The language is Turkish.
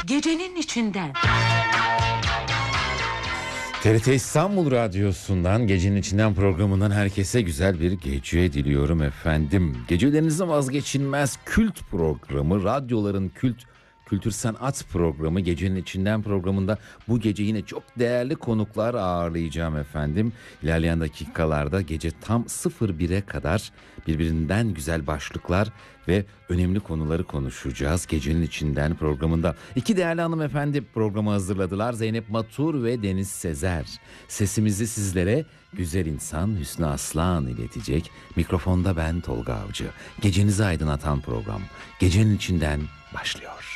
Gecenin içinden. TRT İstanbul Radyosu'ndan Gecenin İçinden programından herkese güzel bir gece diliyorum efendim. Gecelerinizin vazgeçilmez kült programı, radyoların kültür sanat programı Gecenin İçinden programında bu gece yine çok değerli konuklar ağırlayacağım efendim. İlerleyen dakikalarda gece tam 01'e kadar birbirinden güzel başlıklar ve önemli konuları konuşacağız Gecenin İçinden programında. İki değerli hanımefendi programı hazırladılar. Zeynep Matur ve Deniz Sezer. Sesimizi sizlere güzel insan Hüsnü Aslan iletecek. Mikrofonda ben Tolga Avcı. Gecenizi aydınlatan program Gecenin İçinden başlıyor.